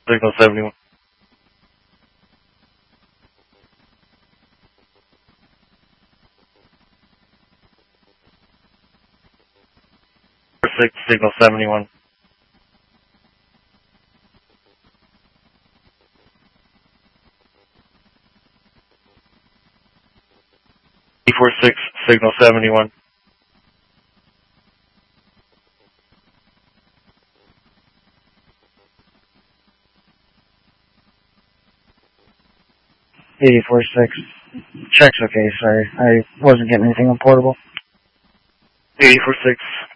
signal 71. Signal 71. E46, signal 71. Check's okay, sorry. I wasn't getting anything on portable. 84-6.